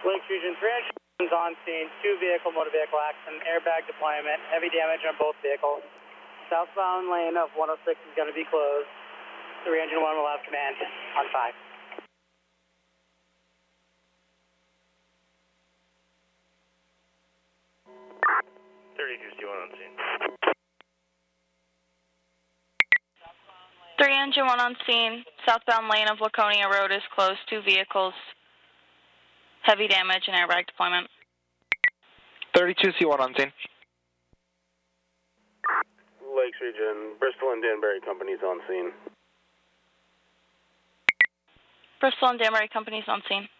Lakes Region 3 on scene, 2-vehicle motor vehicle accident, airbag deployment, heavy damage on both vehicles. Southbound lane of 106 is going to be closed. 3 Engine 1 will have command on 5. 32C1 on scene. 3 Engine 1 on scene. Southbound lane of Laconia Road is closed. 2 vehicles. Heavy damage and airbag deployment. 32C1 on scene. Lakes Region, Bristol and Danbury companies on scene. Bristol and Danbury companies on scene.